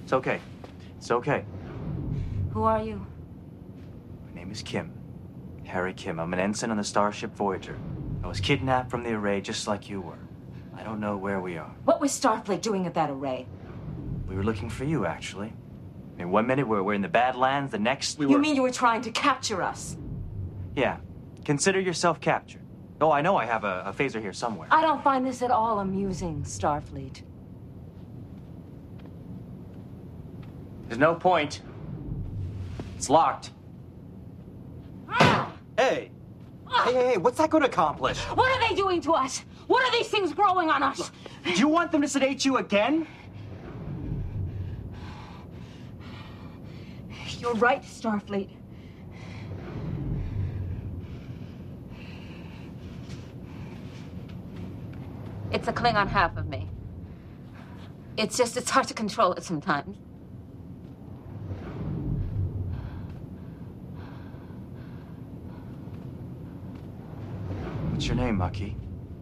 It's okay. It's okay. Who are you? My name is Kim. Harry Kim. I'm an ensign on the Starship Voyager. I was kidnapped from the array just like you were. I don't know where we are. What was Starfleet doing at that array? We were looking for you, actually. I mean, one minute we're in the Badlands, the next we were... You mean you were trying to capture us? Yeah. Consider yourself captured. Oh, I know I have a phaser here somewhere. I don't find this at all amusing, Starfleet. There's no point. It's locked. Ah! Hey! Hey, what's that going to accomplish? What are they doing to us? What are these things growing on us? Do you want them to sedate you again? You're right, Starfleet. It's a Klingon half of me. It's hard to control it sometimes. What's your name, Maki?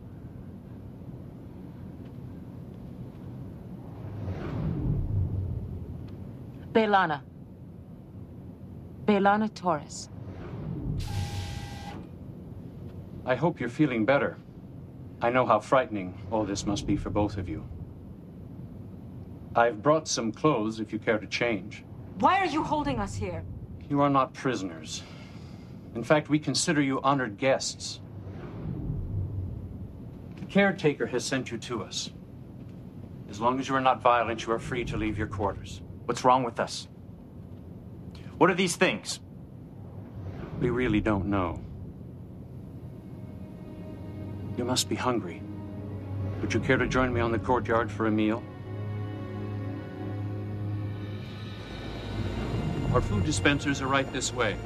B'Elanna. B'Elanna Torres. I hope you're feeling better. I know how frightening all this must be for both of you. I've brought some clothes if you care to change. Why are you holding us here? You are not prisoners. In fact, we consider you honored guests. The caretaker has sent you to us. As long as you are not violent, you are free to leave your quarters. What's wrong with us? What are these things? We really don't know. You must be hungry. Would you care to join me on the courtyard for a meal? Our food dispensers are right this way.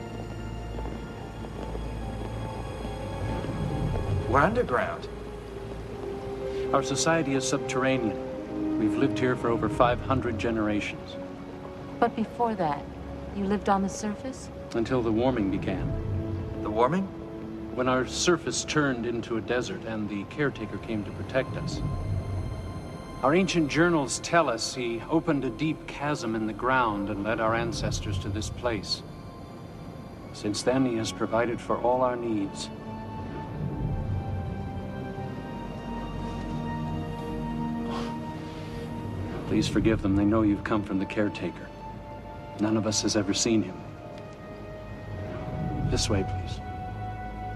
We're underground. Our society is subterranean. We've lived here for over 500 generations. But before that, you lived on the surface? Until the warming began. The warming? When our surface turned into a desert and the caretaker came to protect us. Our ancient journals tell us he opened a deep chasm in the ground and led our ancestors to this place. Since then, he has provided for all our needs. Please forgive them. They know you've come from the caretaker. None of us has ever seen him. This way, please.